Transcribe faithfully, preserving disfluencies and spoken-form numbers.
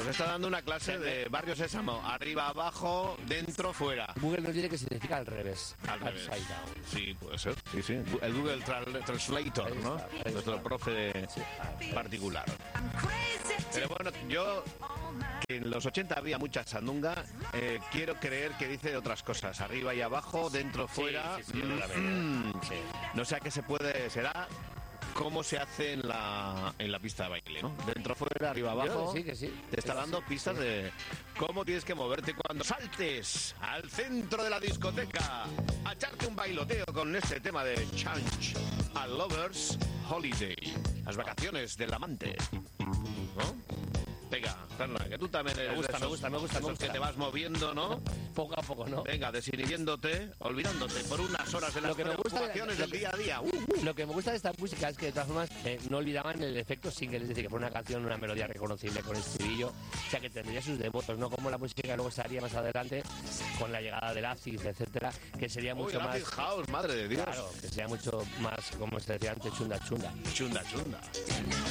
Os está dando una clase de Barrio Sésamo. Arriba, abajo, dentro, fuera. Google nos dice que significa al revés. Al revés. Upside down. Sí, puede ser. Sí, sí. El Google Tra- Translator, ¿no? Nuestro profe particular. Pero bueno, yo, que en los ochenta había mucha sandunga, eh, quiero creer que dice otras cosas. Arriba y abajo, dentro, fuera. Sí, sí, sí, mm, mm. sí. No sé a qué se puede... Será... cómo se hace en la en la pista de baile, ¿no? Dentro, fuera, arriba, abajo. Yo, sí, que sí. Te está dando sí, pistas sí. de cómo tienes que moverte cuando saltes al centro de la discoteca a echarte un bailoteo con este tema de Change a Lover's Holiday. Las vacaciones del amante, ¿no? Venga, Fernanda, que tú también eres Me gusta, de esos, me gusta, me gusta, esos me gusta. que te vas moviendo, ¿no? Poco a poco, ¿no? Venga, desinhibiéndote, olvidándote por unas horas de las Lo que me gusta- preocupaciones lo del que- día a día. Uh, uh. Lo que me gusta de esta música es que de todas formas eh, no olvidaban el efecto single, es decir, que fue una canción, una melodía reconocible con estribillo, o sea que tendría sus devotos, no como la música luego estaría más adelante con la llegada del acid, etcétera, que sería Uy, mucho el más acid house, madre de Dios. claro, que sería mucho más, como se decía antes, chunda chunda. Chunda, chunda.